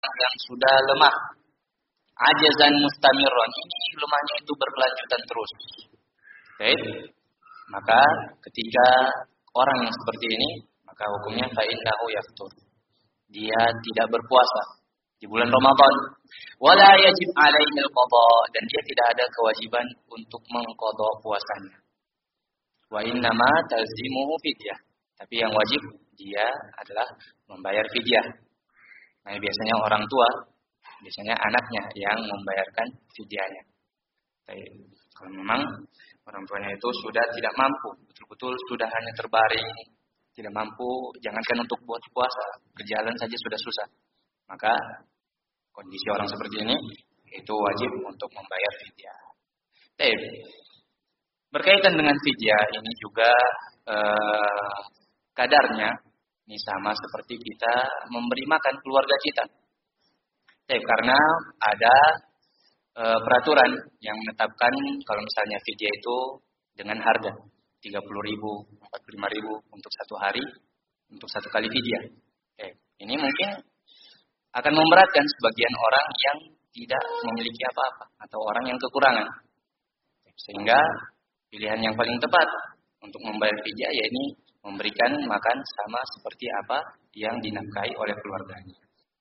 yang sudah lemah, ajazan mustamirron, ini lemahnya itu berkelanjutan terus. Baik, maka ketika orang yang seperti ini, maka hukumnya fa innahu yaftur. Dia tidak berpuasa di bulan Ramadan. Wala yajib alaihi al-qada, dan dia tidak ada kewajiban untuk mengqada puasanya. Wa innama talzimuhu fidyah. Tapi yang wajib dia adalah membayar fidyah. Nah, biasanya orang tua, biasanya anaknya yang membayarkan fidyahnya. Kalau memang orang tuanya itu sudah tidak mampu, betul-betul sudah hanya terbaring, tidak mampu, jangankan untuk buat puasa, berjalan saja sudah susah. Maka kondisi orang seperti ini itu wajib untuk membayar fidyah. Berkaitan dengan fidyah ini juga kadarnya ini sama seperti kita memberi makan keluarga kita. Karena ada peraturan yang menetapkan kalau misalnya fidyah itu dengan harga 30.000, 45.000 untuk satu hari, untuk satu kali fidyah. Ini mungkin akan memberatkan sebagian orang yang tidak memiliki apa-apa atau orang yang kekurangan. Sehingga pilihan yang paling tepat untuk membayar fidyah yakni memberikan makan sama seperti apa yang dinafkahi oleh keluarganya.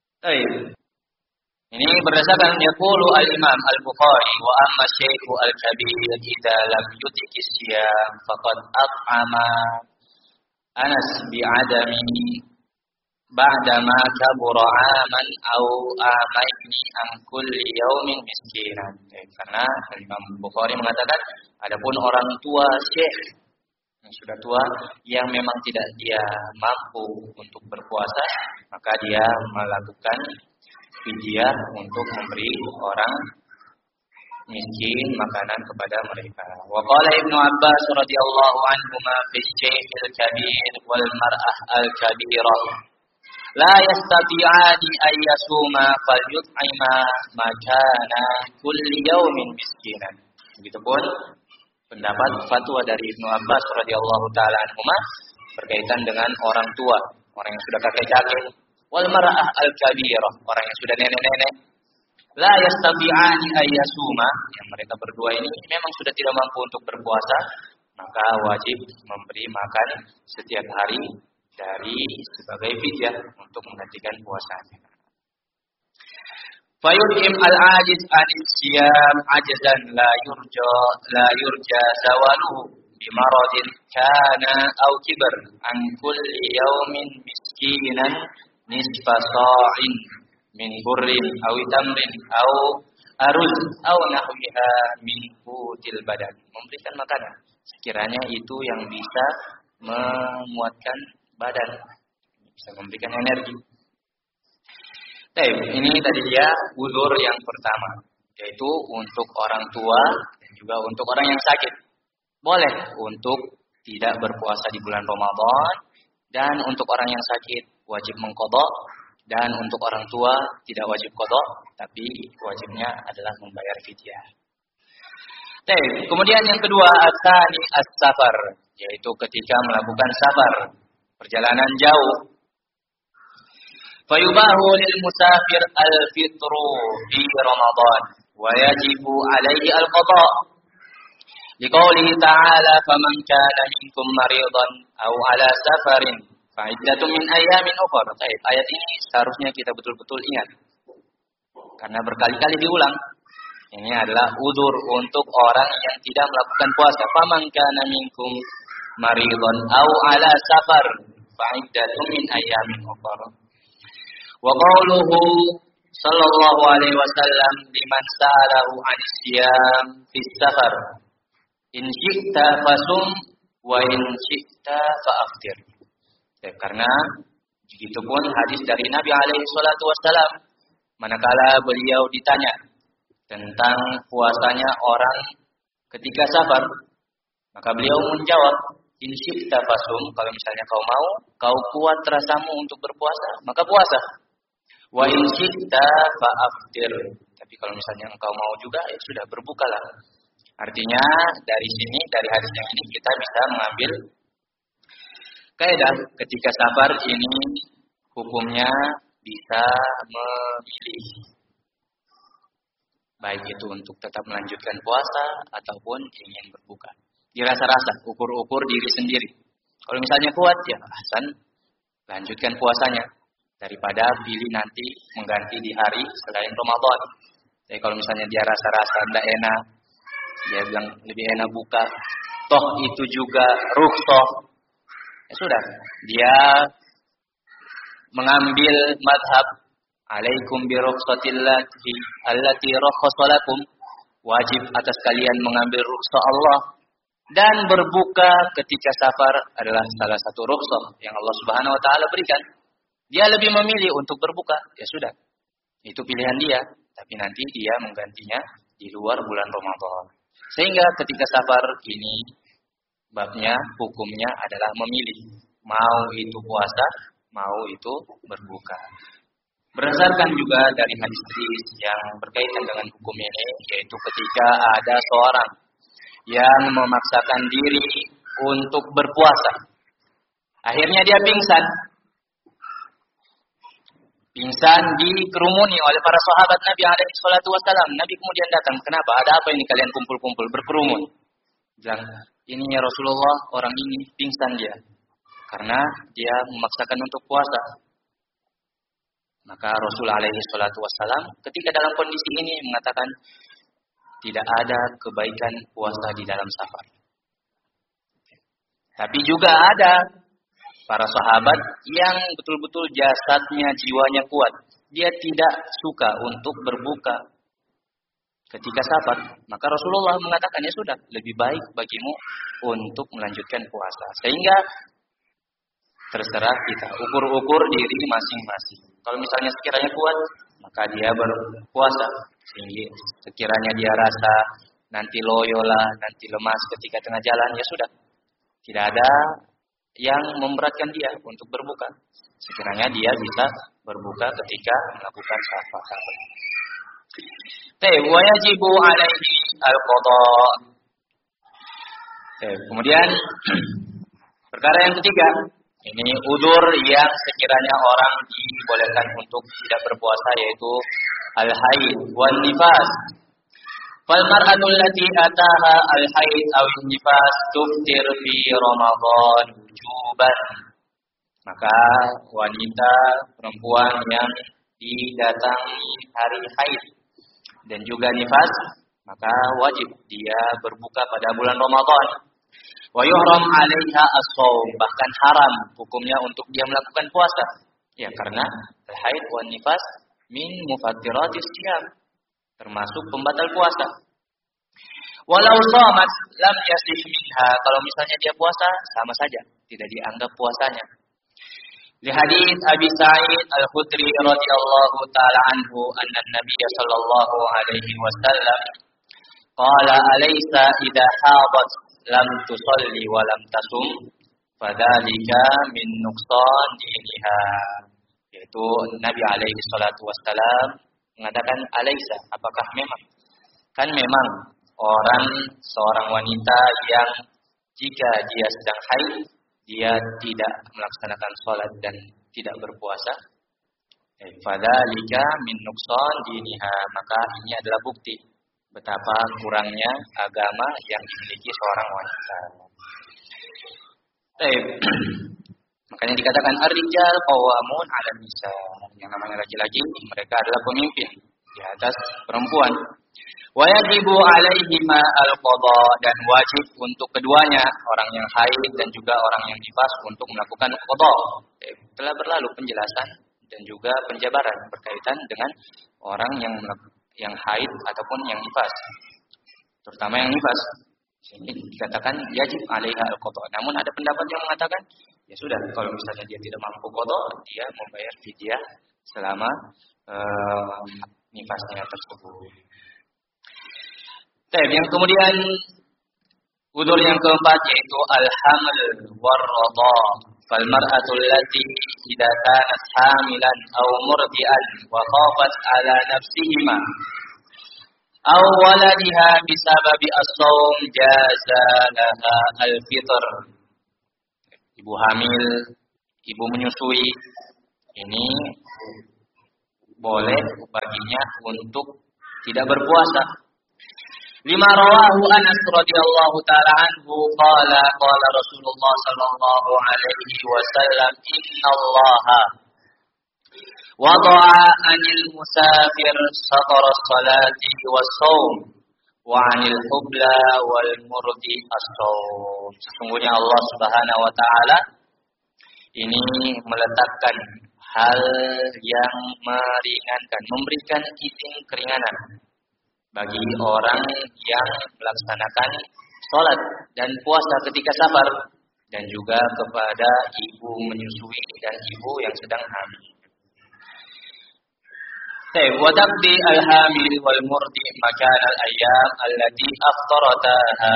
Ini berdasarkan yaqulu al-Imam Al-Bukhari wa amma Syekhu al-Kabir idza lam yutiki siyam faqad at'ama Anas bi'adami ba'da ma kabura aman aw amaini an kulli yaumin miskinan. Karena Imam Bukhari mengatakan adapun orang tua syekh yang sudah tua yang memang tidak dia mampu untuk berpuasa, maka dia melakukan fidyah untuk memberi orang miskin makanan kepada mereka. Wa qala Ibnu Abbas radhiyallahu anhuma fi syaikhil kabir wal mar'ah al kabirah la yastati'ani ay yasuma falyut'ima makana kulli yaumin miskinan. Begitupun pendapat fatwa dari Ibnu Abbas radhiyallahu taala anhuma berkaitan dengan orang tua, orang yang sudah kakek-kakek, wal mar'ah al kabirah, orang yang sudah nenek-nenek. La yastabi'ani ayyasuma, yang mereka berdua ini memang sudah tidak mampu untuk berpuasa, maka wajib memberi makan setiap hari dari sebagai fidyah untuk menggantikan puasanya. Fayudhim al-ajiz an-siyam ajzan la yurja zawaluhu bimaradin kana aw kibar an kulli yawmin miskinan nisfa sa'in min burrin aw tamrin aw aruz aw nahwiha min qutil badan. Memberikan makanan sekiranya itu yang bisa menguatkan badan, bisa memberikan energi. Ini tadi dia uzur yang pertama, yaitu untuk orang tua dan juga untuk orang yang sakit. Boleh untuk tidak berpuasa di bulan Ramadan, dan untuk orang yang sakit wajib mengqadha, dan untuk orang tua tidak wajib qadha, tapi wajibnya adalah membayar fidyah. Kemudian yang kedua, at-tsani as-safar, yaitu ketika melakukan safar, perjalanan jauh. Fayubahu lil musafir al-fitru fi Ramadan wa yajibu alaihi al-qadha. Liqaulihi ta'ala faman kana minkum maridan aw ala safarin fa'iddatun min ayyamin ukhra. Ayat ini seharusnya kita betul-betul ingat. Karena berkali-kali diulang. Ini adalah udzur untuk orang yang tidak melakukan puasa. Faman kana minkum maridan aw ala safar fa'iddatun min ayyamin ukhra. Wa qawluhu sallallahu alaihi wasallam liman sa'alahu 'anis siyam fi safar in syi'ta fasum wa in syi'ta fa'aftir. Karena begitupun hadis dari Nabi alaihi salatu wasallam manakala beliau ditanya tentang puasanya orang ketika safar, maka beliau menjawab in syi'ta fasum, kalau misalnya kau mau, kau kuat rasamu untuk berpuasa, maka puasa. Wa in syi'ta fa'aftir. Tapi kalau misalnya engkau mau juga, ya sudah, berbukalah. Artinya dari sini, dari hadis yang ini kita bisa mengambil kaidah ketika safar ini hukumnya bisa memilih, baik itu untuk tetap melanjutkan puasa ataupun ingin berbuka. Dirasa-rasa, ukur-ukur diri sendiri. Kalau misalnya kuat, ya Hasan, lanjutkan puasanya daripada pilih nanti mengganti di hari selain Ramadan. Jadi kalau misalnya dia rasa-rasa tidak enak, dia bilang lebih enak buka, toh itu juga rukhsah, ya sudah, dia mengambil madhab alaikum bi rukhsatillahi allati rakhasa lakum, wajib atas kalian mengambil rukhsah Allah, dan berbuka ketika safar adalah salah satu rukhsah yang Allah Subhanahu wa taala berikan. Dia lebih memilih untuk berbuka, ya sudah, itu pilihan dia, tapi nanti dia menggantinya di luar bulan Ramadan. Sehingga ketika safar ini babnya, hukumnya adalah memilih, mau itu puasa, mau itu berbuka. Berdasarkan juga dari hadis-hadis yang berkaitan dengan hukum ini, yaitu ketika ada seorang yang memaksakan diri untuk berpuasa, akhirnya dia pingsan dikerumuni oleh para sahabat Nabi alaihi salatu wasallam. Nabi kemudian datang, kenapa? Ada apa ini kalian kumpul-kumpul berkerumun? Bilang, ini ya Rasulullah, orang ini pingsan dia karena dia memaksakan untuk puasa. Maka Rasul alaihi salatu wasallam ketika dalam kondisi ini mengatakan, tidak ada kebaikan puasa di dalam safar. Tapi juga ada para sahabat yang betul-betul jasadnya, jiwanya kuat. Dia tidak suka untuk berbuka ketika safar. Maka Rasulullah mengatakan, ya sudah, lebih baik bagimu untuk melanjutkan puasa. Sehingga terserah kita, ukur-ukur diri masing-masing. Kalau misalnya sekiranya kuat, maka dia berpuasa. Sehingga sekiranya dia rasa nanti loyo lah, nanti lemas ketika tengah jalan, ya sudah. Tidak ada yang memberatkan dia untuk berbuka. Sekiranya dia bisa berbuka ketika melakukan safar. Wa yajibu alaihi al-qada. Kemudian perkara yang ketiga, ini udzur yang sekiranya orang dibolehkan untuk tidak berpuasa, yaitu al-haid wan nifas. Fal mar'atul lati ataha al-haid aw nifas tuftir fi Ramadan wujuban. Maka wanita perempuan yang didatangi hari haid dan juga nifas, maka wajib dia berbuka pada bulan Ramadan. Wa yuhram 'alaiha as-shaum, bahkan haram hukumnya untuk dia melakukan puasa. Ya, karena al-haid wan nifas min mufattiratis shiyam, termasuk pembatal puasa. Walau shamat lam yasih minha, kalau misalnya dia puasa sama saja, tidak dianggap puasanya. Di hadis Abi Sa'id Al-Khudri radhiyallahu taala anhu, anna Nabiy sallallahu alaihi wasallam qala alaysa idza hadat lam tusalli wa lam tasum fadzalika min nuqsan diniha. Yaitu Nabi alaihi salatu wasallam mengatakan, alaysa, apakah memang? Kan memang seorang wanita yang jika dia sedang haid, dia tidak melaksanakan sholat dan tidak berpuasa. Fadzalika min nuqsan diniha, maka ini adalah bukti betapa kurangnya agama yang dimiliki seorang wanita. Makanya dikatakan ar-rijal qawwamun 'alan nisa. Yang namanya laki-laki, mereka adalah pemimpin di atas perempuan. Wa yajibu 'alaihima al-qada, dan wajib untuk keduanya, orang yang haid dan juga orang yang nifas, untuk melakukan qada. Telah berlalu penjelasan dan juga penjabaran berkaitan dengan orang yang haid ataupun yang nifas. Terutama yang nifas. Ini dikatakan yajib 'alaiha al-qada. Namun ada pendapat yang mengatakan, ya sudah, kalau misalnya dia tidak mampu qada, dia membayar fidyah selama nifasnya tersebut. Yang kemudian udzur yang keempat, yaitu al-haml war-radha. Fal mar'atu allati idza kanat hamilan aw murdi'an wa khafat 'ala nafsihima aw waladiha bisababi as-shaum jaza laha al-fitr. Ibu hamil, ibu menyusui, ini boleh baginya untuk tidak berpuasa. Lima rawahu Anas radhiyallahu taala anhu qala qala Rasulullah sallallahu alaihi wasallam innallaha wada'a 'anil musafir satara salati was-shaum wa 'anil hubla wal murdi as-shaum. Sesungguhnya Allah Subhanahu wa taala ini meletakkan hal yang meringankan, memberikan izin keringanan bagi orang yang melaksanakan sholat dan puasa ketika safar, dan juga kepada ibu menyusui dan ibu yang sedang hamil. Wa taqdi al-hamil wal murdi makan al-ayyam allati aftarataha.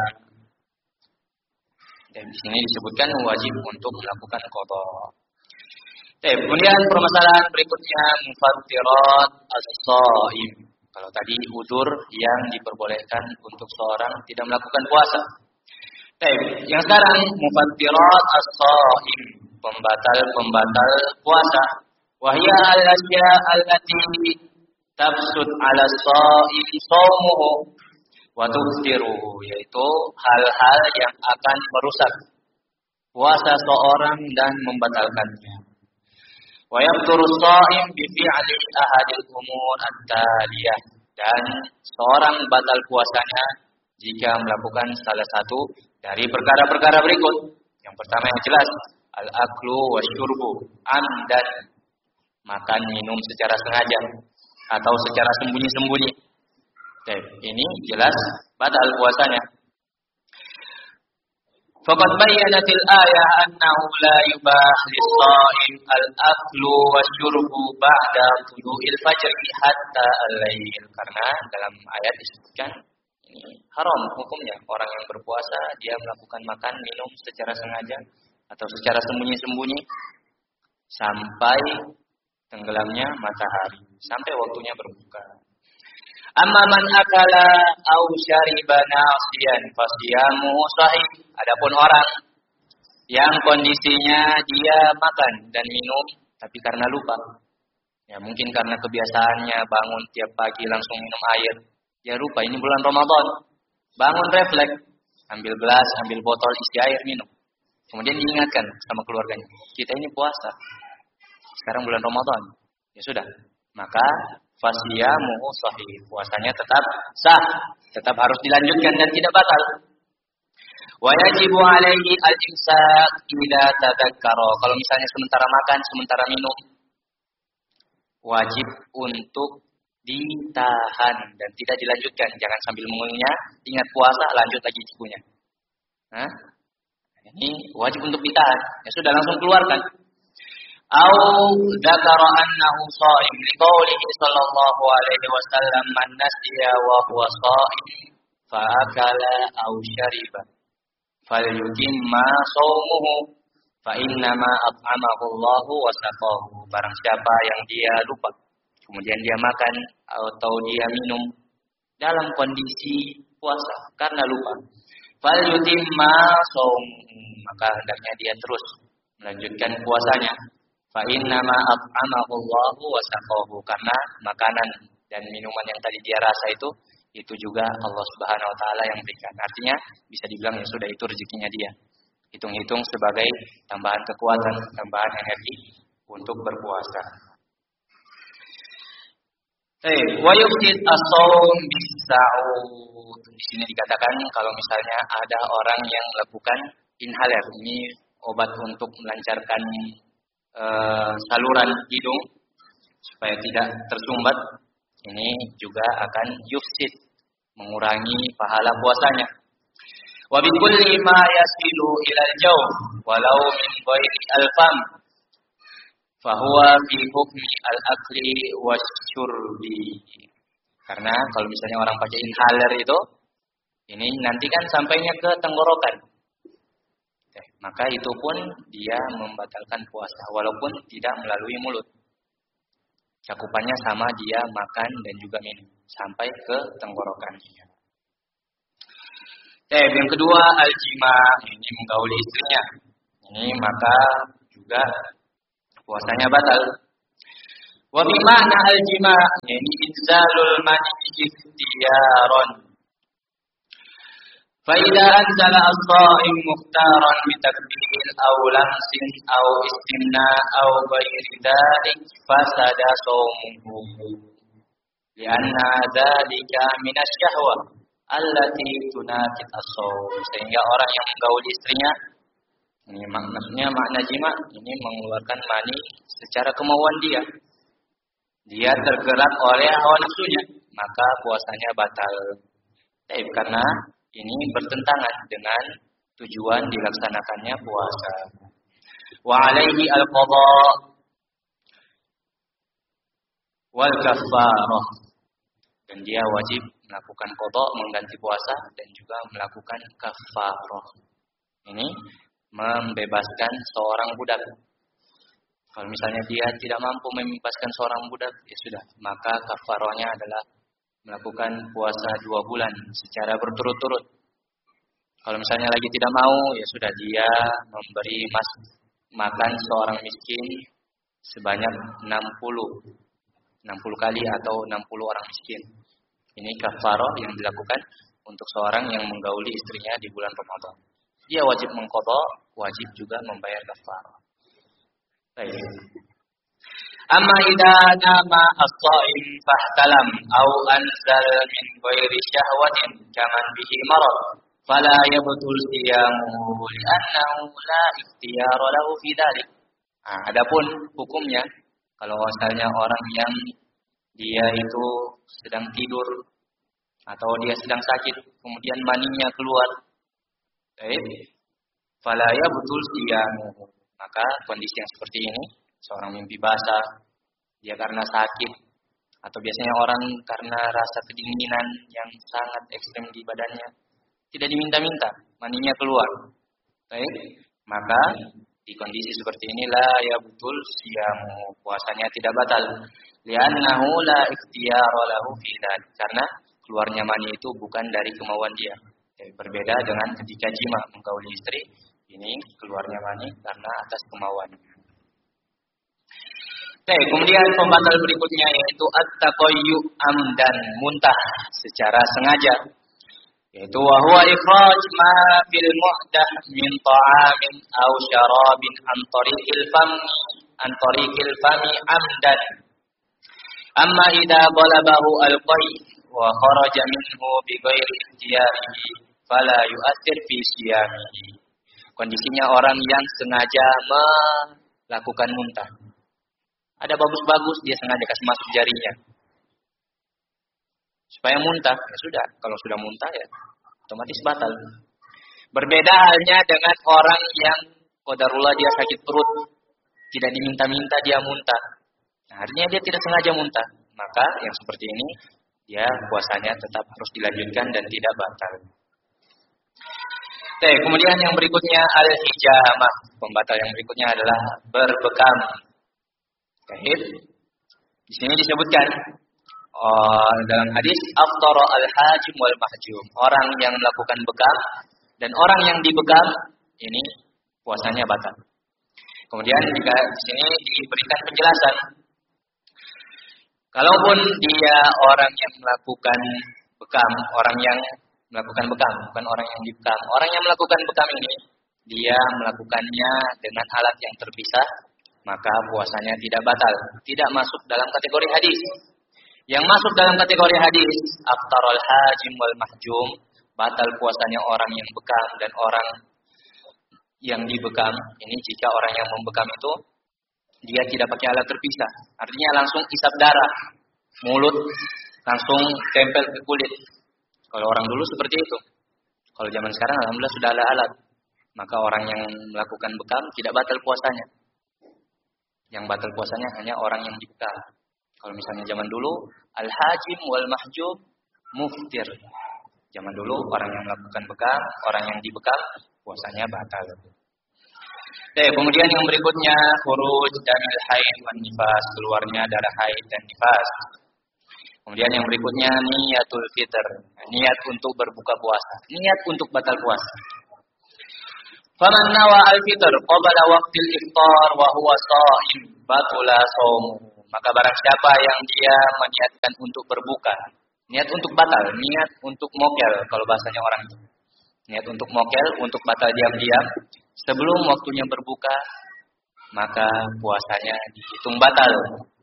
Dan di sini disebutkan wajib untuk melakukan qada. Kemudian permasalahan berikutnya mufattirat as-shaim. Kalau tadi udzur yang diperbolehkan untuk seorang tidak melakukan puasa. Yang sekarang mufattirat as-shaim, pembatal-pembatal puasa. Wahya al-asya allati tafsud 'ala as-shaim shaumuhu wa tuftiruhu, yaitu hal-hal yang akan merusak puasa seorang dan membatalkannya. Wa yafṭuru as-shā'im bi fi'li ahadil umur at-taliyah, dan seorang batal puasanya jika melakukan salah satu dari perkara-perkara berikut. Yang pertama yang jelas, al-aklu wasyurbu amdan, makan minum secara sengaja atau secara sembunyi-sembunyi. Ini jelas batal puasanya. Faqad bayyanatil ayah annahu la yubah lis-shā'im al-aklu wasyurbu ba'da thulu'il fajr hatta al-lail. Karena dalam ayat disebutkan ini haram hukumnya orang yang berpuasa dia melakukan makan minum secara sengaja atau secara sembunyi-sembunyi sampai tenggelamnya matahari, sampai waktunya berbuka. Amma man akala aw syariba nasiyan fasiyamuhu sahih. Adapun orang yang kondisinya dia makan dan minum tapi karena lupa. Ya mungkin karena kebiasaannya bangun tiap pagi langsung minum air. Dia lupa ini bulan Ramadan. Bangun refleks, ambil gelas, ambil botol isi air minum. Kemudian diingatkan sama keluarganya, kita ini puasa. Sekarang bulan Ramadan. Ya sudah, maka fasiyamuhu sahih, puasanya tetap sah, tetap harus dilanjutkan dan tidak batal. Wa yajibu alaihi al-imsak idza tadzakkara. Kalau misalnya sementara makan, sementara minum, wajib untuk ditahan dan tidak dilanjutkan. Jangan sambil mengunyah, ingat puasa, lanjut lagi cikunya. Ini wajib untuk ditahan. Ya sudah, langsung keluarkan. Au dzakara annahu sha'im liqaulihi sallallahu alaihi wasallam man nasiya wa huwa sha'im fa akala aw syariba falyutimma shaumuhu fa innama at'amahu Allahu wa saqahu. Barang siapa yang dia lupa kemudian dia makan atau dia minum dalam kondisi puasa karena lupa, falyutimma shaumuhu, maka hendaknya dia terus melanjutkan puasanya. Fa innama at'amahu Allahu wa saqahu, karena makanan dan minuman yang tadi dia rasa itu juga Allah Subhanahu wa taala yang berikan. Artinya bisa dibilang ya sudah, itu rezekinya dia. Hitung-hitung sebagai tambahan kekuatan, tambahan energi untuk berpuasa. Wa yufsid as-shaum bis-sa'ud. Di sini dikatakan kalau misalnya ada orang yang melakukan inhaler, ini obat untuk melancarkan saluran hidung supaya tidak tersumbat, ini juga akan yufsid, mengurangi pahala puasanya. Wa bi kulli ma yasilu ila al-jawf walau min ghairi al-fam fa huwa fi hukmi al-akli wasyurbi. Karena kalau misalnya orang pakai inhaler itu, ini nanti kan sampainya ke tenggorokan. Maka itu pun dia membatalkan puasa walaupun tidak melalui mulut. Cakupannya sama, dia makan dan juga minum sampai ke tenggorokannya. Yang kedua al-jima, ini menggauli istrinya. Ini maka juga puasanya batal. Wa bi ma'na al-jima' yani inzalul mani ikhtiyaran. Fa idza anzala as-sha'im mukhtaran bi takbir aw lamsin aw istimna aw ghairi dzalik fasada shaumuhu. Lianna dzalika minasyahwa allati tunaqid as-shaum. Sehingga orang yang menggauli istrinya, ini maksudnya makna jima, ini mengeluarkan mani secara kemauan dia. Dia tergerak oleh hawa nafsunya, maka puasanya batal. Karena ini bertentangan dengan tujuan dilaksanakannya puasa. Wa alaihi al-qadha wal kaffarah. Dan dia wajib melakukan qadha, mengganti puasa, dan juga melakukan kaffarah. Ini membebaskan seorang budak. Kalau misalnya dia tidak mampu membebaskan seorang budak, ya sudah, maka kafarahnya adalah melakukan puasa 2 bulan secara berturut-turut. Kalau misalnya lagi tidak mau, ya sudah, dia memberi makan seorang miskin sebanyak 60 kali atau 60 orang miskin. Ini kafarah yang dilakukan untuk seorang yang menggauli istrinya di bulan Ramadan. Dia wajib mengqadha, wajib juga membayar kafarah. Baik. Amma idza nama as-sha'im fahtalam aw anzal min ghairi syahwatin kaman bihi marad fala yabtul siyamuhu li'annahu la ikhtiyara lahu fi dzalik. Adapun hukumnya kalau misalnya orang yang dia itu sedang tidur atau dia sedang sakit kemudian maninya keluar, baik, fala yabtul siyamuhu. Maka kondisi yang seperti ini, seorang mimpi basah, dia karena sakit, atau biasanya orang karena rasa kedinginan yang sangat ekstrem di badannya, tidak diminta-minta, maninya keluar. Baik, maka di kondisi seperti ini la ya betul siyamu, puasanya tidak batal. Li'annahu la ikhtiyara lahu fi dzalik, karena keluarnya mani itu bukan dari kemauan dia. Berbeda dengan ketika jima menggauli istri. Ini keluarnya mani karena atas kemauannya. Kemudian pembatal berikutnya yaitu at-taqayyu amdan, muntah secara sengaja. Yaitu wa huwa ikhraj ma fil mu'dah min ta'amin aw syarabin an tariqil fami amdan. Amma idza qalabahu al-qay wa kharaja minhu bi ghairi ikhtiyarihi fala yu'athir fi siyamihi. Kondisinya orang yang sengaja melakukan muntah. Ada bagus-bagus, dia sengaja kasih masuk jarinya. Supaya muntah, ya sudah. Kalau sudah muntah ya otomatis batal. Berbeda halnya dengan orang yang qadarullah dia sakit perut. Tidak diminta-minta dia muntah. Nah, artinya dia tidak sengaja muntah. Maka yang seperti ini, dia puasanya tetap harus dilanjutkan dan tidak batal. Kemudian yang berikutnya al-hijamah. Pembatal yang berikutnya adalah berbekam. Di sini disebutkan dalam hadis aftara al-hajim wal mahjum. Orang yang melakukan bekam dan orang yang dibekam ini puasanya batal. Kemudian jika di sini diberikan penjelasan, kalaupun dia orang yang melakukan bekam, orang yang melakukan bekam, bukan orang yang dibekam. Orang yang melakukan bekam ini, dia melakukannya dengan alat yang terpisah, maka puasanya tidak batal. Tidak masuk dalam kategori hadis. Yang masuk dalam kategori hadis, aftarul hajim wal mahjum, batal puasanya orang yang bekam dan orang yang dibekam. Ini jika orang yang membekam itu, dia tidak pakai alat terpisah. Artinya langsung isap darah, mulut langsung tempel ke kulit. Kalau orang dulu seperti itu. Kalau zaman sekarang alhamdulillah sudah ada alat. Maka orang yang melakukan bekam tidak batal puasanya. Yang batal puasanya hanya orang yang dibekam. Kalau misalnya zaman dulu al-hajim wal mahjub muftir. Zaman dulu orang yang melakukan bekam, orang yang dibekam puasanya batal. Kemudian yang berikutnya khuruj damil haid wan nifas, keluarnya darah haid dan nifas. Kemudian yang berikutnya niyatul fitr, niat untuk berbuka puasa, niat untuk batal puasa. Faman nawa al-fitr qabla waqtil iftar wa huwa sha'im batala shaumuhu. Maka barang siapa yang dia meniatkan untuk berbuka, niat untuk batal, niat untuk mokel kalau bahasanya orang itu. Niat untuk mokel, untuk batal diam-diam sebelum waktunya berbuka, maka puasanya dihitung batal.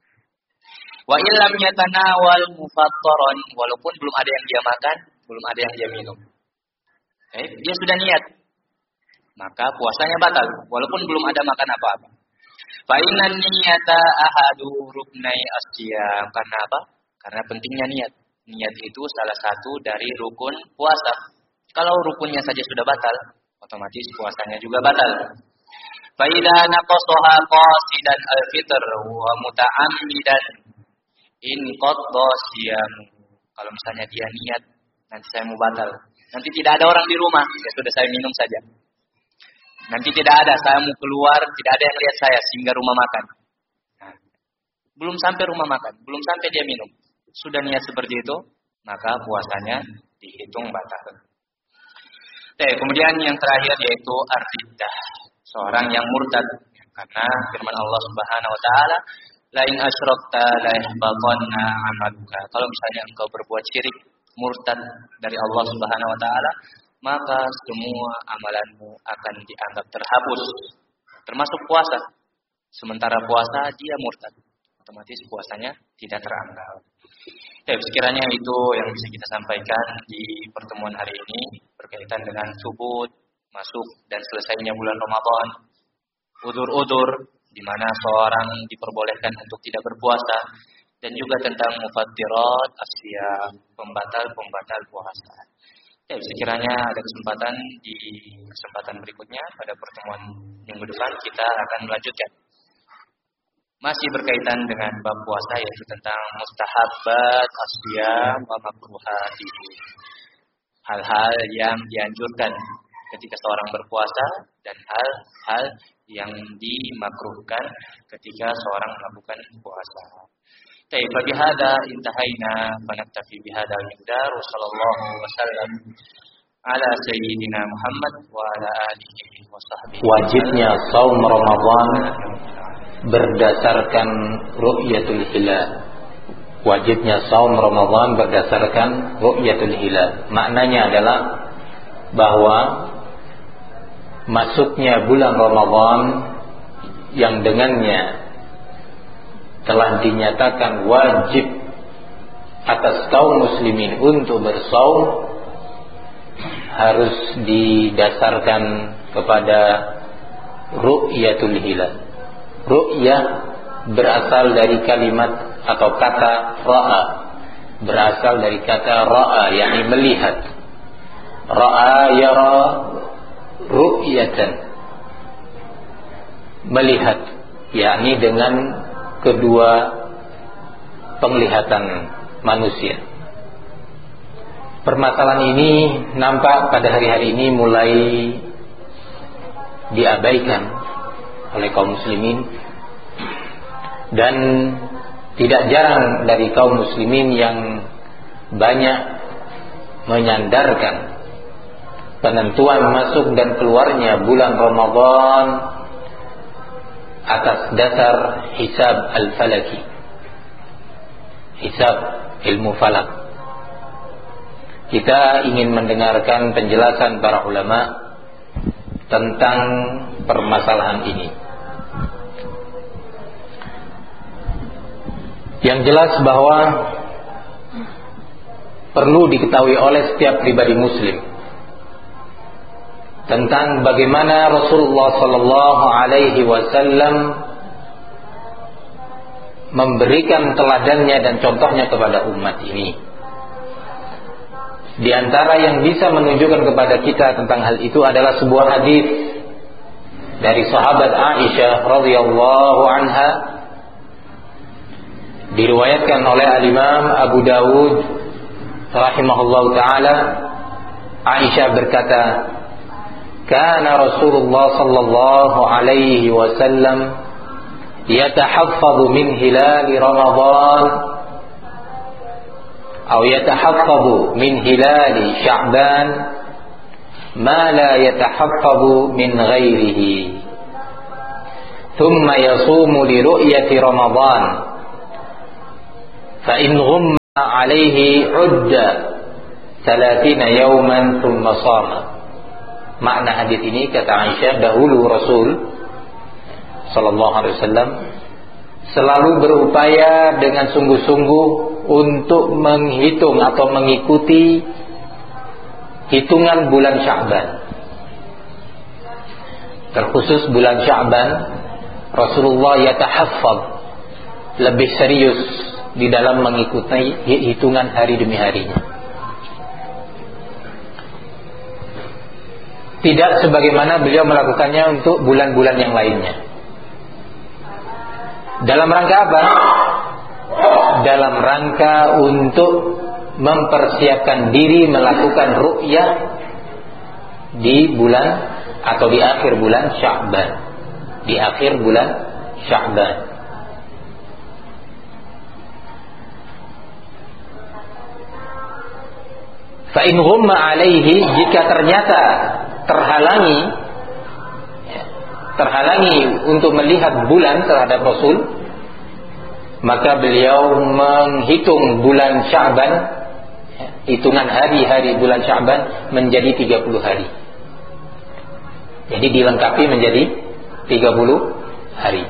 Wa illam yatanawal mufattaran, walaupun belum ada yang dia makan, belum ada yang dia minum. Dia sudah niat, maka puasanya batal walaupun belum ada makan apa-apa. Fa innan niyata ahadu ruknai asyam. Karena apa? Karena pentingnya niat. Niat itu salah satu dari rukun puasa. Kalau rukunnya saja sudah batal, otomatis puasanya juga batal. Fa idza naqasaha qasidan al-fitr wa muta'ammidan in qadda siyam. Kalau misalnya dia niat, nanti saya mau batal. Nanti tidak ada orang di rumah, ya sudah saya minum saja. Nanti tidak ada, saya mau keluar, tidak ada yang lihat saya sehingga rumah makan. Nah, belum sampai rumah makan, belum sampai dia minum. Sudah niat seperti itu, maka puasanya dihitung batal. Kemudian yang terakhir yaitu ar-riddah, seorang yang murtad. Karena firman Allah Subhanahu wa taala, la in asyrakta la yahbatanna 'amaluka. Kalau misalnya engkau berbuat syirik, murtad dari Allah Subhanahu wa taala, maka semua amalanmu akan dianggap terhapus, termasuk puasa. Sementara puasa dia murtad, otomatis puasanya tidak teranggap. Sekiranya itu yang bisa kita sampaikan di pertemuan hari ini berkaitan dengan subut, masuk dan selesainya bulan Ramadan, udzur-udzur di mana seorang diperbolehkan untuk tidak berpuasa, dan juga tentang mufattirat asyam, pembatal-pembatal puasa. Sekiranya ada kesempatan di kesempatan berikutnya pada pertemuan minggu depan kita akan melanjutkan. Masih berkaitan dengan bab puasa yaitu tentang mustahabbat asyam wa makruhati. Hal-hal yang dianjurkan ketika seorang berpuasa dan hal-hal yang dimakruhkan ketika seorang melakukan puasa. Bagi hada intahaina wa naktafi bihada al-miqdar wa sallallahu wasallam ala sayyidina Muhammad wa ala alihi wa sahbihi. Wajibnya saum Ramadan berdasarkan ru'yatul hilal. Wajibnya saum Ramadan berdasarkan ru'yatul hilal. Maknanya adalah bahwa masuknya bulan Ramadan yang dengannya telah dinyatakan wajib atas kaum muslimin untuk bersaum harus didasarkan kepada ru'yatul hilal. Ru'yah berasal dari kalimat atau kata ra'a, berasal dari kata ra'a, yakni melihat. Ra'a yara ru'yatan, melihat, yakni dengan kedua penglihatan manusia. Permasalahan ini nampak pada hari-hari ini mulai diabaikan oleh kaum muslimin, dan tidak jarang dari kaum muslimin yang banyak menyandarkan penentuan masuk dan keluarnya bulan Ramadan atas dasar hisab al-falaki, hisab ilmu falak. Kita ingin mendengarkan penjelasan para ulama tentang permasalahan ini. Yang jelas bahwa perlu diketahui oleh setiap pribadi muslim tentang bagaimana Rasulullah sallallahu alaihi wasallam memberikan teladannya dan contohnya kepada umat ini. Di antara yang bisa menunjukkan kepada kita tentang hal itu adalah sebuah hadis dari sahabat Aisyah radhiyallahu anha, diriwayatkan oleh al-Imam Abu Dawud rahimahullahu taala. Aisyah berkata, "Kana Rasulullah sallallahu alaihi wasallam yatahaffadhu min hilal Ramadan atau yatahaffadhu min hilal Sya'ban ma la yatahaffadhu min ghairihi thumma yasumu li ru'yati Ramadan fa in ghumma alaihi udda 30 yawman thumma shama. Makna hadis ini kata Aisyah, dahulu Rasul sallallahu alaihi wasallam selalu berupaya dengan sungguh-sungguh untuk menghitung atau mengikuti hitungan bulan Sya'ban. Terkhusus bulan Sya'ban, Rasulullah yatahaffaz, lebih serius di dalam mengikuti hitungan hari demi harinya. Tidak sebagaimana beliau melakukannya untuk bulan-bulan yang lainnya. Dalam rangka apa? Dalam rangka untuk mempersiapkan diri melakukan ru'yah di bulan atau di akhir bulan Sya'ban. Di akhir bulan Sya'ban. Fa in ghumma alaihi, jika ternyata terhalangi untuk melihat bulan terhadap Rasul, maka beliau menghitung bulan Sya'ban, hitungan hari-hari bulan Sya'ban menjadi 30 hari. Jadi dilengkapi menjadi 30 hari.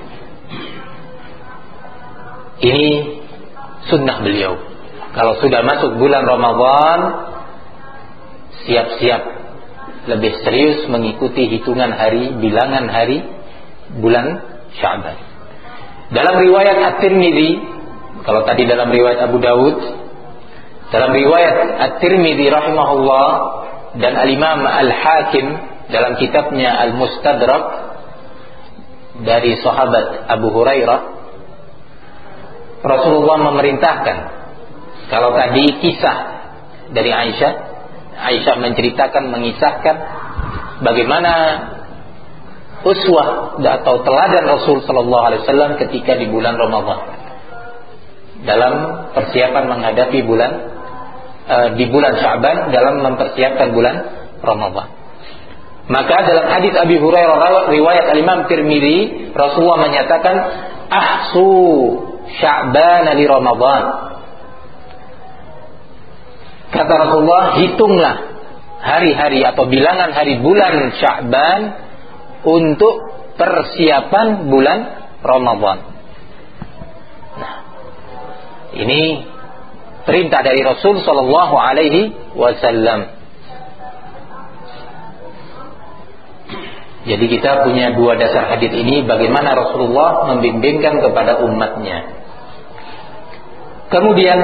Ini sunnah beliau. Kalau sudah masuk bulan Ramadan, siap-siap lebih serius mengikuti hitungan hari, bilangan hari bulan Sya'ban. Dalam riwayat At-Tirmidzi, kalau tadi dalam riwayat Abu Dawud, dalam riwayat At-Tirmidzi rahimahullah dan Al-Imam Al-Hakim dalam kitabnya Al-Mustadrak dari sahabat Abu Hurairah, Rasulullah memerintahkan, kalau tadi kisah dari Aisyah menceritakan, mengisahkan bagaimana uswah atau teladan Rasul sallallahu alaihi wasallam ketika di bulan Ramadan dalam persiapan menghadapi di bulan Sya'ban, dalam mempersiapkan bulan Ramadan. Maka dalam hadis Abi Hurairah riwayat Al-Imam Tirmidzi, Rasulullah menyatakan, ahsu Sya'ban li Ramadan. Kata Rasulullah, hitunglah hari-hari atau bilangan hari bulan Sya'ban untuk persiapan bulan Ramadan. Nah, ini perintah dari Rasul sallallahu alaihi wasallam. Jadi kita punya dua dasar hadis ini, bagaimana Rasulullah membimbingkan kepada umatnya. Kemudian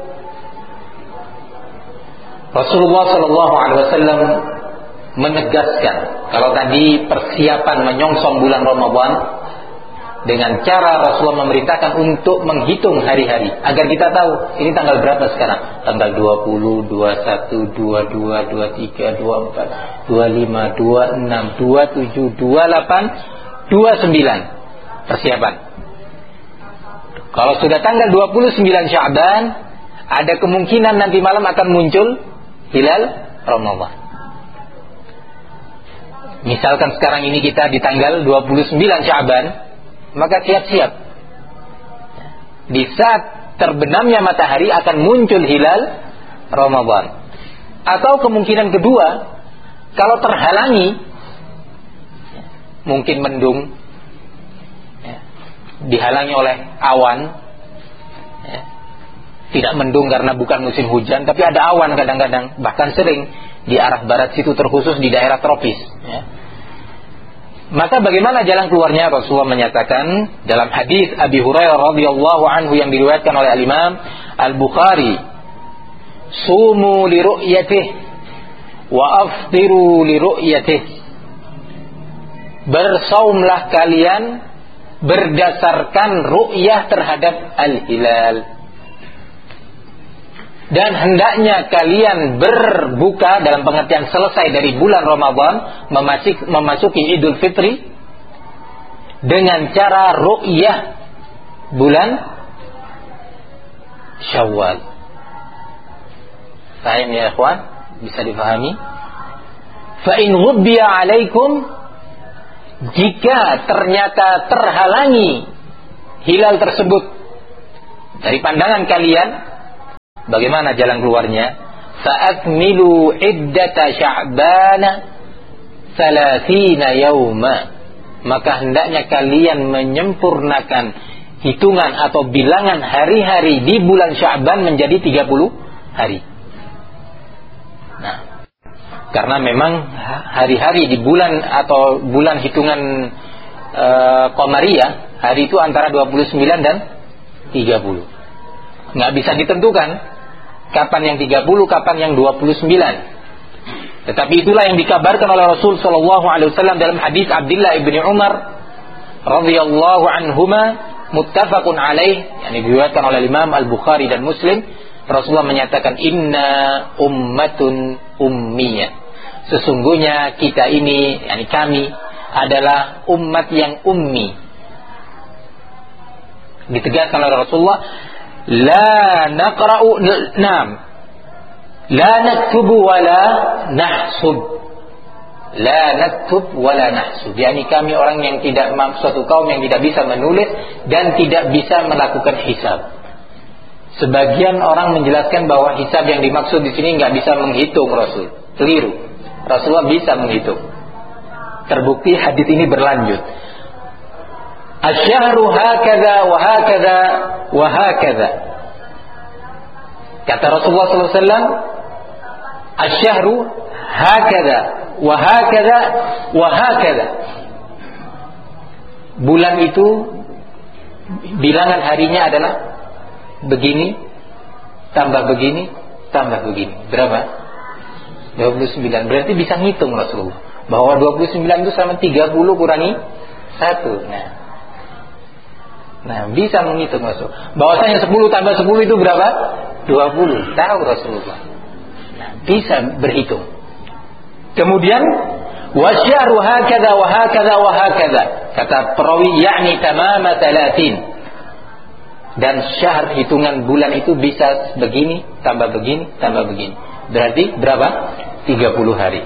Rasulullah sallallahu alaihi wasallam menegaskan, kalau tadi persiapan menyongsong bulan Ramadan, dengan cara Rasulullah memerintahkan untuk menghitung hari-hari agar kita tahu ini tanggal berapa sekarang, tanggal 20, 21, 22, 23, 24, 25, 26, 27, 28, 29 persiapan. Kalau sudah tanggal 29 Sya'ban, ada kemungkinan nanti malam akan muncul hilal Ramadan. Misalkan sekarang ini kita di tanggal 29 Sya'ban, maka siap-siap. Di saat terbenamnya matahari akan muncul hilal Ramadan. Atau kemungkinan kedua, kalau terhalangi, mungkin mendung, dihalangi oleh awan, tidak mendung karena bukan musim hujan, tapi ada awan kadang-kadang, bahkan sering di arah barat situ, terkhusus di daerah tropis. Maka bagaimana jalan keluarnya? Rasulullah menyatakan dalam hadis Abi Hurairah radhiyallahu anhu yang diriwayatkan oleh Al-Imam Al-Bukhari, sumu li ru'yatih wa aftiru li ru'yatih. Bersaumlah kalian berdasarkan ru'yah terhadap al-hilal, dan hendaknya kalian berbuka, dalam pengertian selesai dari bulan Ramadan, memasuki Idul Fitri, dengan cara ru'yah bulan Syawal. Paham ya ikhwan? Bisa difahami? Fa in ghubbiya alaikum, jika ternyata terhalangi hilal tersebut Dari pandangan kalian, bagaimana jalan keluarnya? Fa'akmilu iddata Sya'bana 30 yauma. Maka hendaknya kalian menyempurnakan hitungan atau bilangan hari-hari di bulan Sya'ban menjadi 30 hari. Nah, karena memang hari-hari di bulan atau bulan hitungan Qamariyah, hari itu antara 29 dan 30. Nggak bisa ditentukan kapan yang 30, kapan yang 29. Tetapi itulah yang dikabarkan oleh Rasul sallallahu alaihi wasallam dalam hadis Abdullah ibn Umar radhiyallahu anhuma, muttafaqun alaih, yang diriwayatkan oleh Imam Al-Bukhari dan Muslim. Rasulullah menyatakan, inna ummatun ummiyah. Sesungguhnya kita ini, yakni kami, adalah umat yang ummi. Ditegaskan oleh Rasulullah, la naqra'u la naktubu wa la nahsub. La naktub wa la nahsub. Yani kami orang yang tidak, suatu kaum yang tidak bisa menulis dan tidak bisa melakukan hisab. Sebagian orang menjelaskan bahwa hisab yang dimaksud di sini nggak bisa menghitung. Rasul keliru. Rasulullah bisa menghitung. Terbukti hadis ini berlanjut. Asy-syahru hakadha wa hakadha wa hakadha. Kata Rasulullah sallallahu alaihi wasallam, asy-syahru hakadha wa hakadha wa hakadha. Bulan itu bilangan harinya adalah begini tambah begini tambah begini. Berapa? 29. Berarti bisa ngitung Rasulullah bahwa 29 itu sama 30 kurangi 1. Nah, bisa menghitung Rasul. Bahwasanya 10 tambah 10 itu berapa? 20. Tahu Rasulullah. Nah, bisa berhitung. Kemudian wasyahru hakadha wa hakadha wa hakadha. Kata perawi, yakni tamama 30. Dan syahr, hitungan bulan itu bisa begini tambah begini tambah begini. Berarti berapa? 30 hari.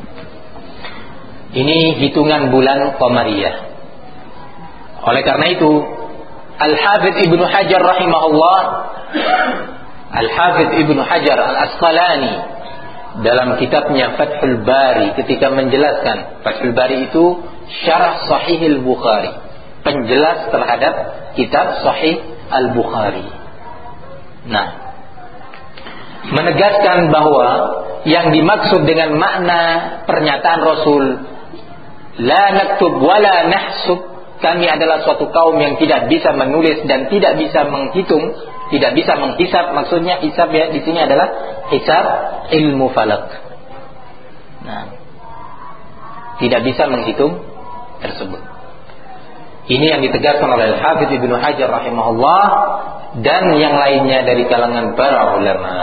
Ini hitungan bulan Qamariyah. Oleh karena itu Al-Hafidz Ibnu Hajar rahimahullah, Al-Hafidz Ibnu Hajar Al-Asqalani dalam kitabnya Fathul Bari, ketika menjelaskan, Fathul Bari itu syarah Sahih Al-Bukhari, penjelas terhadap kitab Sahih Al-Bukhari. Nah, menegaskan bahwa yang dimaksud dengan makna pernyataan Rasul la naktub wala nahsub, kami adalah suatu kaum yang tidak bisa menulis dan tidak bisa menghitung, tidak bisa menghisab. Maksudnya hisab ya di sini adalah hisab ilmu falak. Nah, tidak bisa menghitung tersebut. Ini yang ditegaskan oleh Al-Hafidz Ibnu Hajar rahimahullah dan yang lainnya dari kalangan para ulama.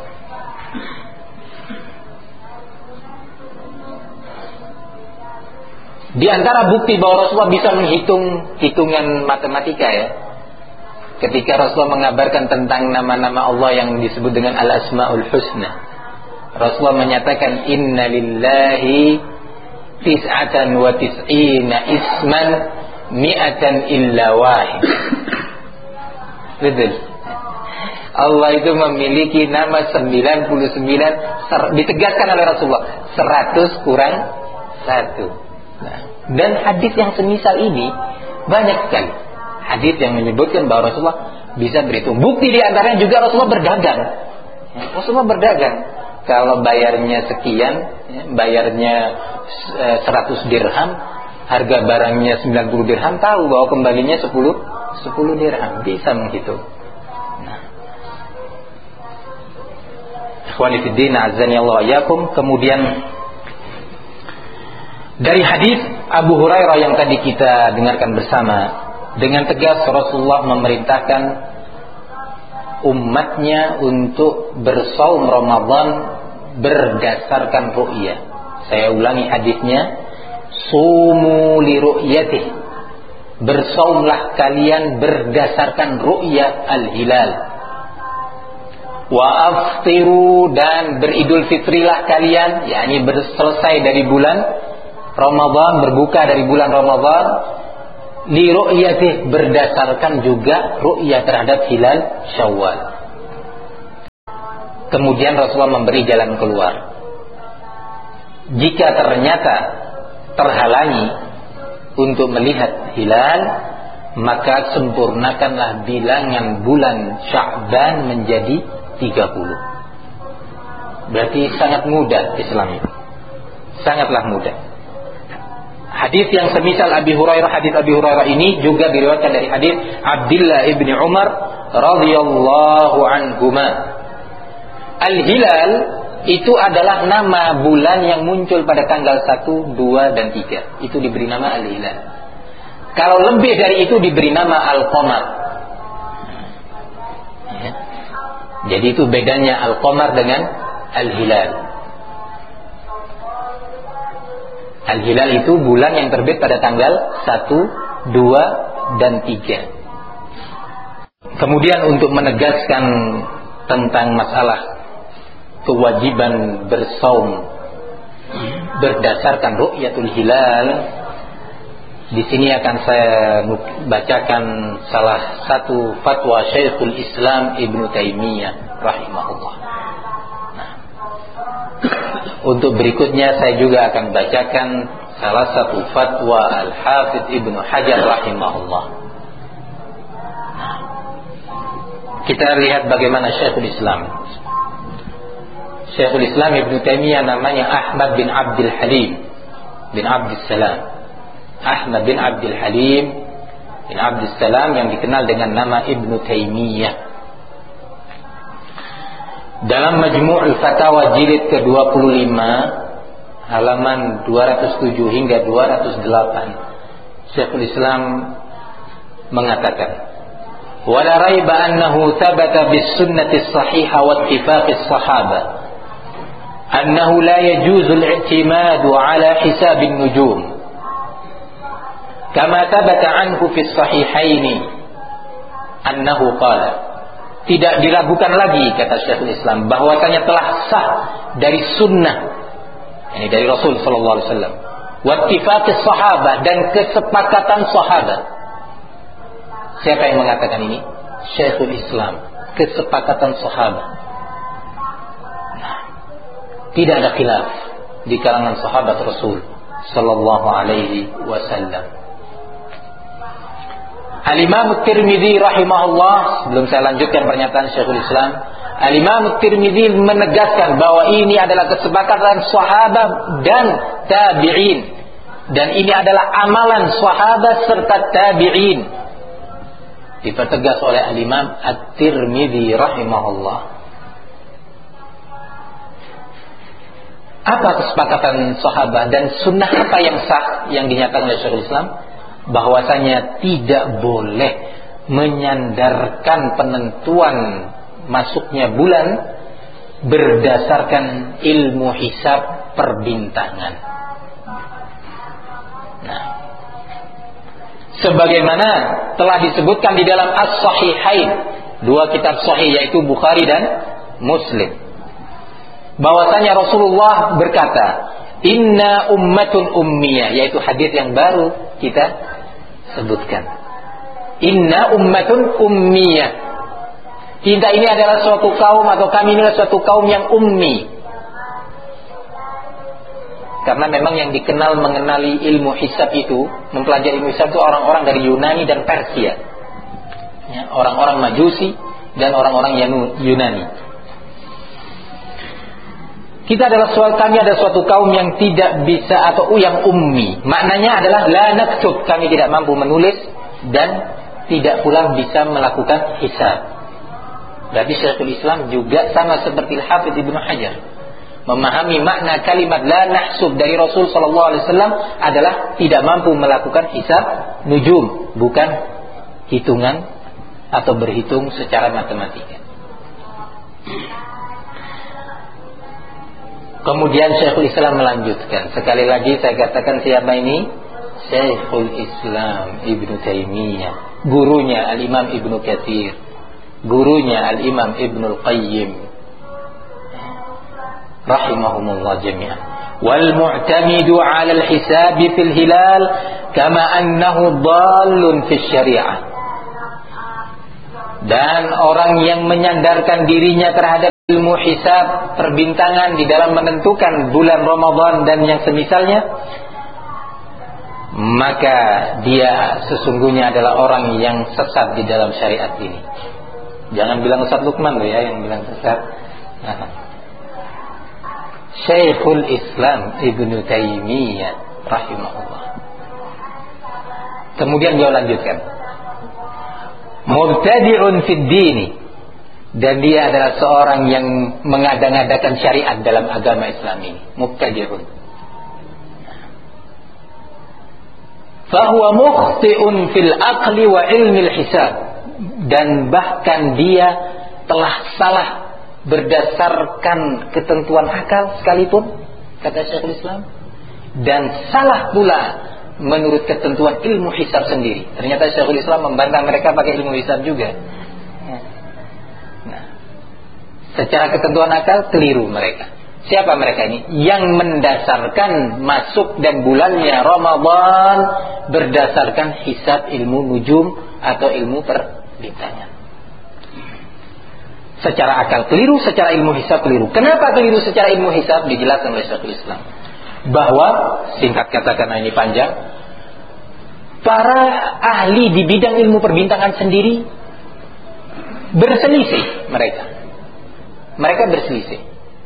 Di antara bukti bahwa Rasulullah bisa menghitung hitungan matematika ya, ketika Rasulullah mengabarkan tentang nama-nama Allah yang disebut dengan Al-Asmaul Husna, Rasulullah menyatakan inna lillahi 99 isman mi'atan illa wahid. Betul. Allah itu memiliki nama 99, ditegaskan oleh Rasulullah 100 kurang 1. Nah, dan hadis yang semisal ini banyak sekali. Hadis yang menyebutkan bahwa Rasulullah bisa berhitung. Bukti di antaranya juga Rasulullah berdagang. Rasulullah berdagang. Kalau bayarnya sekian, bayarnya 100 dirham, harga barangnya 90 dirham, tahu bahwa kembalinya 10 dirham, bisa menghitung. Nah, ikhwani fid din, azani Allah yakum. Kemudian dari hadis Abu Hurairah yang tadi kita dengarkan bersama, dengan tegas Rasulullah memerintahkan umatnya untuk bersaum Ramadan berdasarkan ru'yah. Saya ulangi hadisnya, sumu li ru'yatih, bersaumlah kalian berdasarkan ru'yah al-hilal. Wa aftiru, dan beridul fitrilah kalian, yakni selesai dari bulan Ramadan, berbuka dari bulan Ramadan, li ru'yatih, berdasarkan juga ru'yah terhadap hilal Syawal. Kemudian Rasulullah memberi jalan keluar. Jika ternyata terhalangi untuk melihat hilal, maka sempurnakanlah bilangan bulan Sya'ban menjadi 30. Berarti sangat mudah Islam itu. Sangatlah mudah. Hadis yang semisal hadis Abi Hurairah ini juga diriwayatkan dari hadis Abdullah ibni Umar radhiyallahu anhuma. Al-hilal itu adalah nama bulan yang muncul pada tanggal 1, 2, dan 3. Itu diberi nama al-hilal. Kalau lebih dari itu diberi nama al-qamar. Ya. Jadi itu bedanya al-qamar dengan al-hilal. Al-hilal itu bulan yang terbit pada tanggal 1, 2, dan 3. Kemudian untuk menegaskan tentang masalah kewajiban bersaum berdasarkan ru'yatul hilal, di sini akan saya bacakan salah satu fatwa Syekhul Islam Ibnu Taimiyah rahimahullah. Nah, untuk berikutnya saya juga akan bacakan salah satu fatwa Al-Hafidz Ibnu Hajar rahimahullah. Nah, kita lihat bagaimana Syekhul Islam Ibnu Taimiyah, namanya Ahmad bin Abdul Halim bin Abdus Salam. Ahmad bin Abdul Halim bin Abdus Salam yang dikenal dengan nama Ibnu Taimiyah. Dalam Majmu'ul Fatawa jilid ke-25 halaman 207 hingga 208, Syekhul Islam mengatakan, "Wala raiba annahu thabata bis sunnati as-sahihah wa ittifaqis sahabah أنه لا يجوز الاعتماد على حساب النجوم كما ثبت عنه في الصحيحين أنه قال." Tidak diragukan lagi, kata Syekhul Islam, bahwasanya telah sah dari sunnah, ini dari Rasul sallallahu alaihi wasallam, wa ittifaqis sahabah, dan kesepakatan sahabat. Siapa yang mengatakan ini? Syekhul Islam. Kesepakatan sahabat. Tidak ada khilaf di kalangan sahabat Rasul sallallahu alaihi wasallam. Al-Imam At-Tirmidzi rahimahullah, sebelum saya lanjutkan pernyataan Syekhul Islam, Al-Imam At-Tirmidzi menegaskan bahwa ini adalah kesepakatan sahabat dan tabi'in, dan ini adalah amalan sahabat serta tabi'in. Dipertegas oleh Al-Imam At-Tirmidzi rahimahullah. Apa kesepakatan sahabat dan sunnah apa yang sah yang dinyatakan oleh Syekhul Islam? Bahwasanya tidak boleh menyandarkan penentuan masuknya bulan berdasarkan ilmu hisab perbintangan. Nah, sebagaimana telah disebutkan di dalam As-Sahihain, dua kitab sahih yaitu Bukhari dan Muslim, bahwasanya Rasulullah berkata, "Inna ummatun ummiyah," yaitu hadis yang baru kita sebutkan. Inna ummatun ummiyah. Kita ini adalah suatu kaum, atau kami ini adalah suatu kaum yang ummi. Karena memang yang dikenal mengenali ilmu hisab itu, mempelajari ilmu hisab itu orang-orang dari Yunani dan Persia. Ya, orang-orang Majusi dan orang-orang Yunani. Kami adalah suatu kaum yang tidak bisa, atau yang ummi. Maknanya adalah la naktub, kami tidak mampu menulis dan tidak pula bisa melakukan hisab. Berarti Syekhul Islam juga sama seperti Al-Hafidz Ibnu Hajar, memahami makna kalimat la nahsub dari Rasul sallallahu alaihi wasallam adalah tidak mampu melakukan hisab nujum, bukan hitungan atau berhitung secara matematika. Kemudian Syekhul Islam melanjutkan. Sekali lagi saya katakan, siapa ini? Syekhul Islam Ibnu Taimiyah, gurunya Al-Imam Ibnu Katsir, gurunya Al-Imam Ibnu Al-Qayyim rahimahumullah jami'an. Wal mu'tamidu 'ala al-hisab fil hilal kama annahu dhallun fi syariah. Dan orang yang menyandarkan dirinya terhadap ilmu hisab, perbintangan di dalam menentukan bulan Ramadan dan yang semisalnya, maka dia sesungguhnya adalah orang yang sesat di dalam syariat ini. Jangan bilang Ustaz Lukman loh ya yang bilang sesat. Syekhul Islam Ibnu Taimiyah rahimahullah. Kemudian dia lanjutkan, mubtadi'un fid dini, dan dia adalah seorang yang mengada-ngadakan syariat dalam agama Islam ini. Mubtadi'un. Fahuwa mukhti'un fil aqli wa ilmil hisab, dan bahkan dia telah salah berdasarkan ketentuan akal sekalipun, kata Syekhul Islam, dan salah pula menurut ketentuan ilmu hisab sendiri. Ternyata Syekhul Islam membantah mereka pakai ilmu hisab juga. Nah, secara ketentuan akal keliru mereka. Siapa mereka ini? Yang mendasarkan masuk dan bulannya Ramadan berdasarkan hisab ilmu nujum atau ilmu perbintangan. Secara akal keliru, secara ilmu hisab keliru. Kenapa keliru secara ilmu hisab? Dijelaskan oleh Syekhul Islam bahwa, singkat kata karena ini panjang, para ahli di bidang ilmu perbintangan sendiri berselisih mereka berselisih.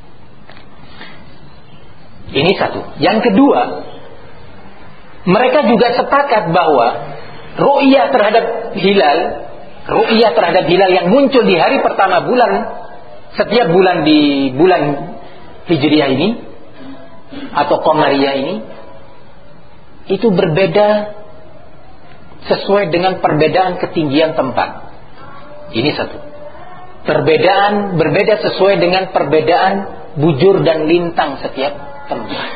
Ini satu. Yang kedua, mereka juga sepakat bahwa ru'yah terhadap hilal yang muncul di hari pertama bulan, setiap bulan di bulan Hijriah ini atau Qamariyah ini, itu berbeda sesuai dengan perbedaan ketinggian tempat. Ini satu. Berbeda sesuai dengan perbedaan bujur dan lintang setiap tempat.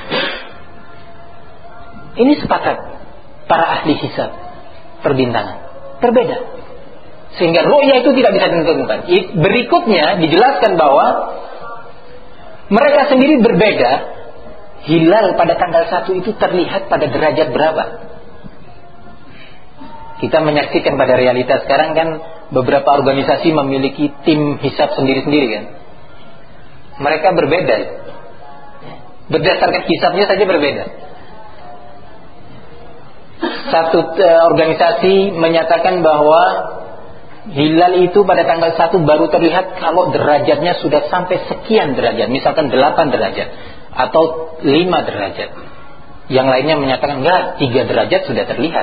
Ini sepakat para ahli hisab perbintangan. Berbeda. Sehingga ru'yah itu tidak bisa ditentukan. Berikutnya dijelaskan bahwa mereka sendiri berbeda. Hilal pada tanggal 1 itu terlihat pada derajat berapa? Kita menyaksikan pada realitas sekarang kan beberapa organisasi memiliki tim hisab sendiri-sendiri kan. Mereka berbeda. Berdasarkan hisabnya saja berbeda. Satu organisasi menyatakan bahwa hilal itu pada tanggal 1 baru terlihat kalau derajatnya sudah sampai sekian derajat, misalkan 8 derajat atau 5 derajat. Yang lainnya menyatakan enggak, 3 derajat sudah terlihat.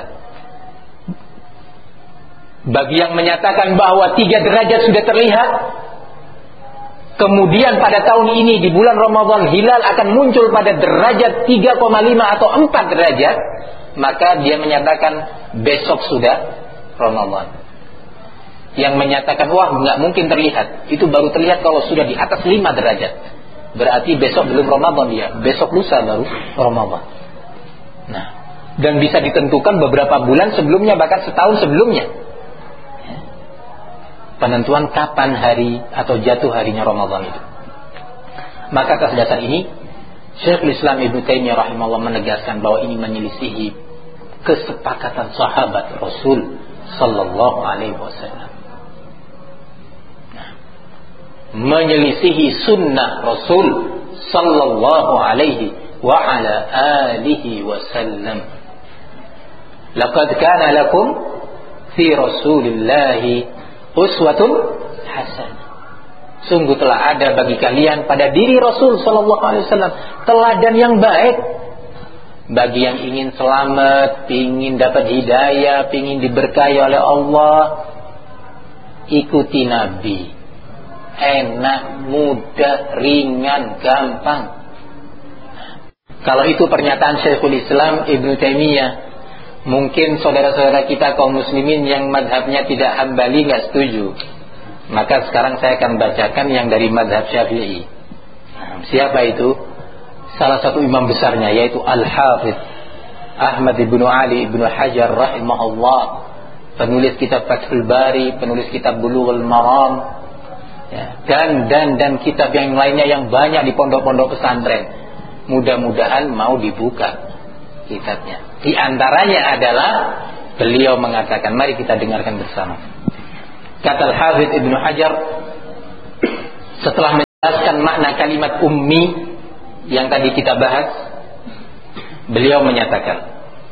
Bagi yang menyatakan bahwa 3 derajat sudah terlihat, kemudian pada tahun ini di bulan Ramadan hilal akan muncul pada derajat 3,5 atau 4 derajat, maka dia menyatakan besok sudah Ramadan. Yang menyatakan wah nggak mungkin terlihat, itu baru terlihat kalau sudah di atas 5 derajat, berarti besok belum Ramadan dia, besok lusa baru Ramadan. Nah, dan bisa ditentukan beberapa bulan sebelumnya, bahkan setahun sebelumnya, penentuan kapan hari atau jatuh harinya Ramadan itu. Maka atas dasar ini Syekhul Islam Ibnu Taimiyah rahimahullah menegaskan bahwa ini menyelisihi kesepakatan sahabat Rasul sallallahu alaihi wasallam, menyelisihi sunnah Rasul sallallahu alaihi wa ala alihi wasallam. Laqad kana lakum fi Rasulillahi uswatun hasanah. Sungguh telah ada bagi kalian pada diri Rasul sallallahu alaihi wasallam teladan yang baik. Bagi yang ingin selamat, ingin dapat hidayah, ingin diberkahi oleh Allah, ikuti Nabi. Enak, mudah, ringan, gampang. Kalau itu pernyataan Syekhul Islam Ibnu Taimiyah, mungkin saudara-saudara kita kaum muslimin yang madhabnya tidak Hambali nggak setuju. Maka sekarang saya akan bacakan yang dari madhab Syafi'i. Siapa itu? Salah satu imam besarnya, yaitu Al-Hafidh Ahmad ibnu Ali ibnu Hajar rahimahullah, penulis kitab Fathul Bari, penulis kitab Bulughul Maram, ya, dan kitab yang lainnya yang banyak di pondok-pondok pesantren. Mudah-mudahan mau dibuka. kitabnya. Di antaranya adalah beliau mengatakan, mari kita dengarkan bersama. Kata Al-Hafidz Ibnu Hajar setelah menjelaskan makna kalimat ummi yang tadi kita bahas, beliau menyatakan,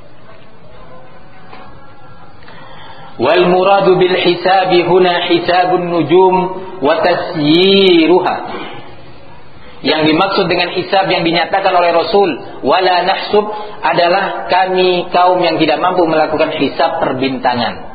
wal muradu bil hisabi huna hisabun nujum wa tasyiruha. Yang dimaksud dengan hisab yang dinyatakan oleh Rasul wala nahsub adalah kami kaum yang tidak mampu melakukan hisab perbintangan.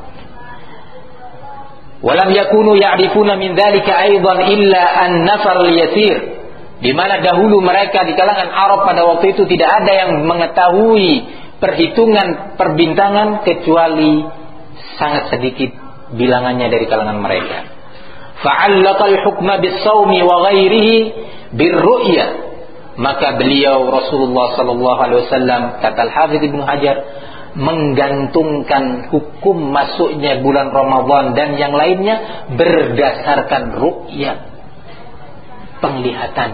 Walam yakunu ya'rifuna min dzalika aidan illa an-nafar al-yasir, di mana dahulu mereka di kalangan Arab pada waktu itu tidak ada yang mengetahui perhitungan perbintangan kecuali sangat sedikit bilangannya dari kalangan mereka. Fa'allaqal hukma bis-shaumi wa ghairihi bir-ru'ya. Maka beliau Rasulullah sallallahu alaihi wasallam, kata Al-Hafidz Ibnu Hajar, menggantungkan hukum masuknya bulan Ramadan dan yang lainnya berdasarkan ru'ya, penglihatan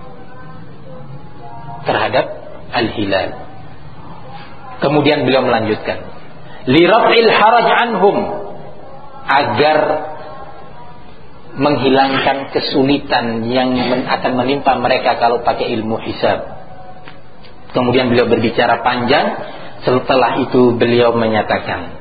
terhadap al-hilal. Kemudian beliau melanjutkan, li raf'il haraj anhum, agar menghilangkan kesulitan yang akan menimpa mereka kalau pakai ilmu hisab. Kemudian beliau berbicara panjang. Setelah itu beliau menyatakan,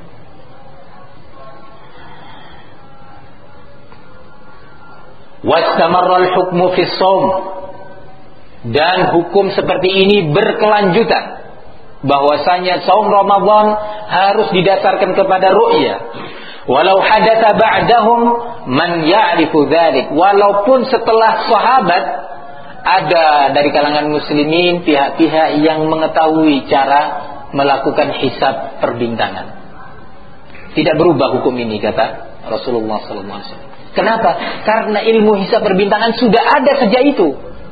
wastamarra al-hukmu fi shaum, dan hukum seperti ini berkelanjutan, bahwasanya saum Ramadan harus didasarkan kepada ru'ya. Walau hadatsa ba'dahum man ya'rifu dzalik, walaupun setelah sahabat ada dari kalangan muslimin pihak-pihak yang mengetahui cara melakukan hisab perbintangan. Tidak berubah hukum ini, kata Rasulullah SAW. Kenapa? Karena ilmu hisab perbintangan sudah ada sejak itu.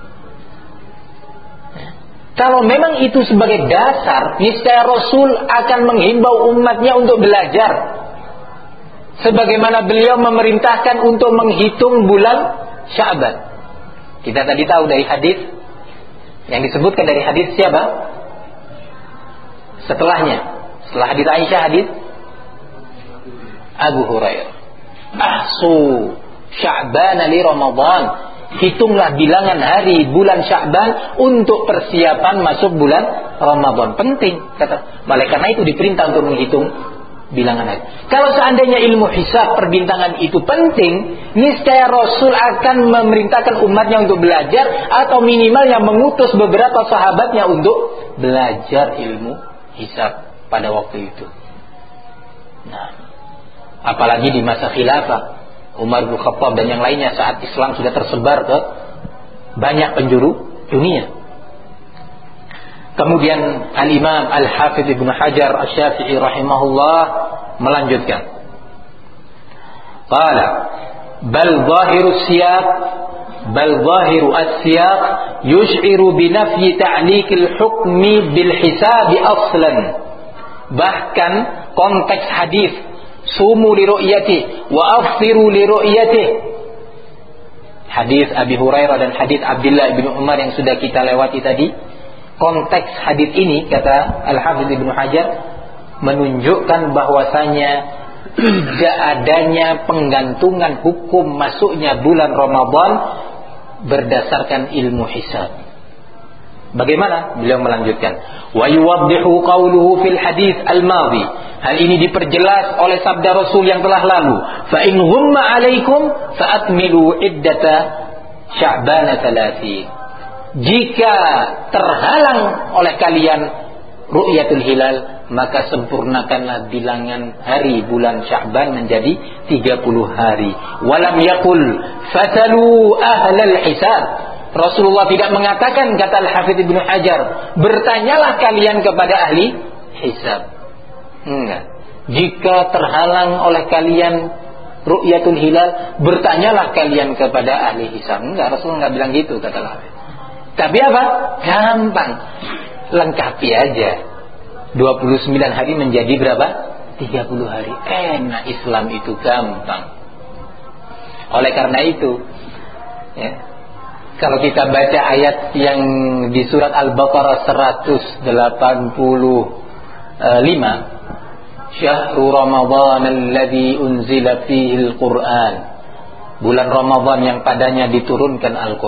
Kalau memang itu sebagai dasar, niscaya Rasul akan menghimbau umatnya untuk belajar. Sebagaimana beliau memerintahkan untuk menghitung bulan Sya'ban. Kita tadi tahu dari hadis yang disebutkan dari hadis siapa? Setelah hadis Aisyah, hadis Abu Hurairah. Ahsu Sya'ban li Ramadan, hitunglah bilangan hari bulan Sya'ban untuk persiapan masuk bulan Ramadan. Penting, kata. Oleh karena itu diperintah untuk menghitung bilangan hari. Kalau seandainya ilmu hisab perbintangan itu penting, niscaya Rasul akan memerintahkan umatnya untuk belajar, atau minimal yang mengutus beberapa sahabatnya untuk belajar ilmu hisab pada waktu itu. Nah, apalagi di masa khilafah Umar bin Khattab dan yang lainnya, saat Islam sudah tersebar ke banyak penjuru dunia. Kemudian Al-Imam Al-Hafidz Ibnu Hajar Asy-Syafi'i rahimahullah melanjutkan, qala bal zahiru as-siyaq yush'iru bi nafyi ta'liqil hukmi bil hisabi aslan. Bahkan konteks hadis sumu li ru'yati wa afsiru li ru'yati, hadis Abi Hurairah dan hadis Abdullah bin Umar yang sudah kita lewati tadi, konteks hadis ini, kata Al-Hafidz Ibnu Hajar, menunjukkan bahwasanya tidak adanya penggantungan hukum masuknya bulan Ramadan berdasarkan ilmu hisab. Bagaimana? Beliau melanjutkan, wa yuwaddihu qawluhu fil hadis al-madhi. Hal ini diperjelas oleh sabda Rasul yang telah lalu, fa in ghumma 'alaikum fa atmilu iddata Sya'ban 30. Jika terhalang oleh kalian ru'yatul hilal, maka sempurnakanlah bilangan hari bulan Sya'ban menjadi 30 hari. Walam yaqul fasalu ahlal hisab. Rasulullah tidak mengatakan, kata Al-Hafidz Ibnu Hajar, bertanyalah kalian kepada ahli hisab. Enggak. Jika terhalang oleh kalian ru'yatul hilal, bertanyalah kalian kepada ahli hisab. Enggak, Rasulullah enggak bilang gitu, kata Al-Hafidz. Tapi apa? Gampang. Lengkapi aja. 29 hari menjadi berapa? 30 hari. Enak, Islam itu gampang. Oleh karena itu, ya, Kalau kita baca ayat yang di surat Al-Baqarah 185, Syahrul Ramadan alladzi unzila fihi al-Qur'an, bulan Ramadan yang padanya diturunkan Al-Qur'an.